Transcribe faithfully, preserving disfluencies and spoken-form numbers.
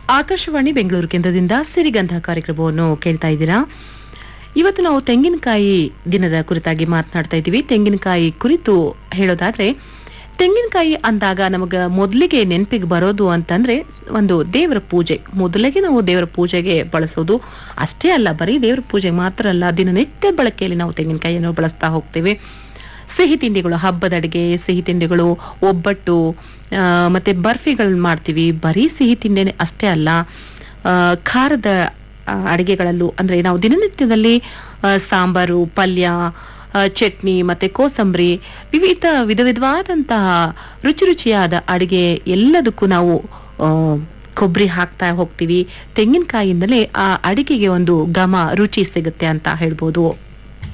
ಆಕಾಶವಾಣಿ ಬೆಂಗಳೂರು ಕೇಂದ್ರದಿಂದ ಸಿರಿಗಂಧ ಕಾರ್ಯಕ್ರಮವನ್ನು ಕೇಳ್ತಾ ಇದ್ದೀರಾ. ಇವತ್ತು ನಾವು ತೆಂಗಿನಕಾಯಿ ದಿನದ ಕುರಿತಾಗಿ ಮಾತನಾಡ್ತಾ ಇದ್ದೀವಿ. ತೆಂಗಿನಕಾಯಿ ಕುರಿತು ಹೇಳೋದಾದ್ರೆ, ತೆಂಗಿನಕಾಯಿ ಅಂದಾಗ ನಮಗ ಮೊದಲಿಗೆ ನೆನಪಿಗೆ ಬರೋದು ಅಂತಂದ್ರೆ ಒಂದು ದೇವರ ಪೂಜೆ. ಮೊದಲಿಗೆ ನಾವು ದೇವರ ಪೂಜೆಗೆ ಬಳಸೋದು ಅಷ್ಟೇ ಅಲ್ಲ, ಬರೀ ದೇವರ ಪೂಜೆಗೆ ಮಾತ್ರ ಅಲ್ಲ, ದಿನನಿತ್ಯ ಬಳಕೆಯಲ್ಲಿ ನಾವು ತೆಂಗಿನಕಾಯಿಯನ್ನು ಬಳಸ್ತಾ ಹೋಗ್ತೇವೆ. ಸಿಹಿ ತಿಂಡಿಗಳು, ಹಬ್ಬದ ಅಡಿಗೆ ಸಿಹಿ ತಿಂಡಿಗಳು, ಒಬ್ಬಟ್ಟು ಮತ್ತೆ ಬರ್ಫಿಗಳನ್ನ ಮಾಡ್ತೀವಿ. ಬರೀ ಸಿಹಿ ತಿಂಡಿ ಅಷ್ಟೇ ಅಲ್ಲ, ಖಾರದ ಅಡಿಗೆಗಳಲ್ಲೂ ಅಂದ್ರೆ ನಾವು ದಿನನಿತ್ಯದಲ್ಲಿ ಸಾಂಬಾರು, ಪಲ್ಯ, ಚಟ್ನಿ ಮತ್ತೆ ಕೋಸಂಬರಿ, ವಿವಿಧ ವಿಧ ವಿಧವಾದಂತಹ ರುಚಿ ರುಚಿಯಾದ ಅಡಿಗೆ ಎಲ್ಲದಕ್ಕೂ ನಾವು ಕೊಬ್ಬರಿ ಹಾಕ್ತಾ ಹೋಗ್ತೀವಿ. ತೆಂಗಿನಕಾಯಿಂದಲೇ ಆ ಅಡಿಗೆಗೆ ಒಂದು ಘಮ, ರುಚಿ ಸಿಗುತ್ತೆ ಅಂತ ಹೇಳ್ಬೋದು.